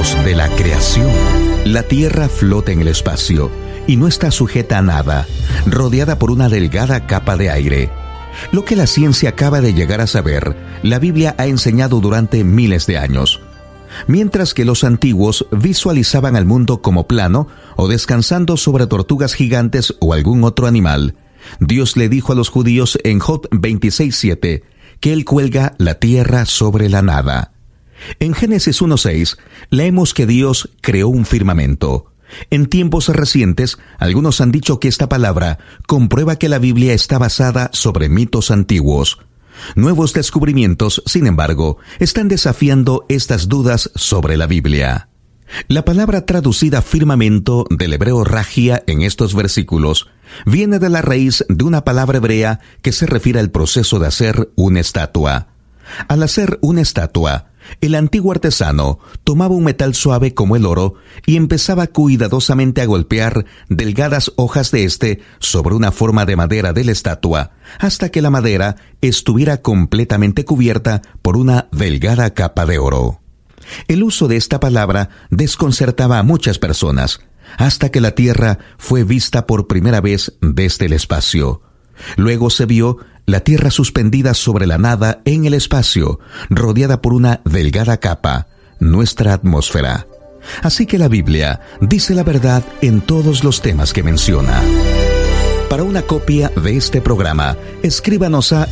secretos de la creación. La Tierra flota en el espacio y no está sujeta a nada, rodeada por una delgada capa de aire. Lo que la ciencia acaba de llegar a saber, la Biblia ha enseñado durante miles de años. Mientras que los antiguos visualizaban al mundo como plano o descansando sobre tortugas gigantes o algún otro animal, Dios le dijo a los judíos en Job 26:7 que Él cuelga la tierra sobre la nada. En Génesis 1:6 leemos que Dios creó un firmamento. En tiempos recientes, algunos han dicho que esta palabra comprueba que la Biblia está basada sobre mitos antiguos. Nuevos descubrimientos, sin embargo, están desafiando estas dudas sobre la Biblia. La palabra traducida firmamento del hebreo ragia en estos versículos viene de la raíz de una palabra hebrea que se refiere al proceso de hacer una estatua. Al hacer una estatua, el antiguo artesano tomaba un metal suave como el oro y empezaba cuidadosamente a golpear delgadas hojas de este sobre una forma de madera de la estatua, hasta que la madera estuviera completamente cubierta por una delgada capa de oro. El uso de esta palabra desconcertaba a muchas personas, hasta que la Tierra fue vista por primera vez desde el espacio. Luego se vio la Tierra suspendida sobre la nada en el espacio, rodeada por una delgada capa, nuestra atmósfera. Así que la Biblia dice la verdad en todos los temas que menciona. Para una copia de este programa, escríbanos a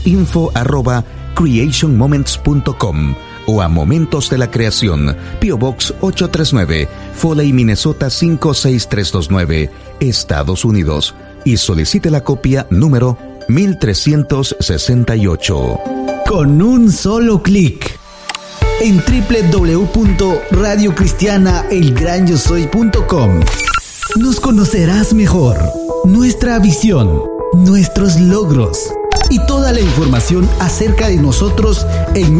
info@creationmoments.com o a Momentos de la Creación, P.O. Box 839, Foley, Minnesota 56329, Estados Unidos, y solicite la copia número 1368. Con un solo clic en www.radiocristianaelgranyosoy.com nos conocerás mejor, nuestra visión, nuestros logros y toda la información acerca de nosotros en